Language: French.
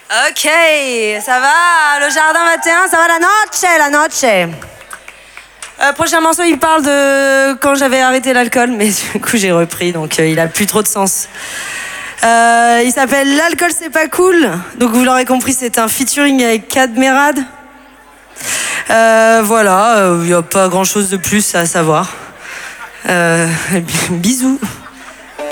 Ok, ça va, le jardin 21, ça va la noche. Prochain morceau, il parle de quand j'avais arrêté l'alcool, mais du coup j'ai repris, donc il a plus trop de sens. Il s'appelle L'alcool c'est pas cool, donc vous l'aurez compris, c'est un featuring avec Kad Merad. Voilà, il n'y a pas grand chose de plus à savoir. Bisous.